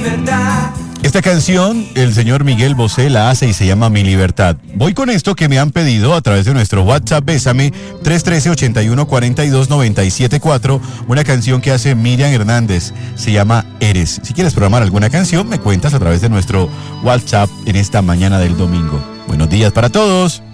Esta canción, el señor Miguel Bosé la hace y se llama Mi Libertad. Voy con esto que me han pedido a través de nuestro WhatsApp Bésame 313-8142-974, una canción que hace Miriam Hernández, se llama Eres. Si quieres programar alguna canción, me cuentas a través de nuestro WhatsApp en esta mañana del domingo. Buenos días para todos.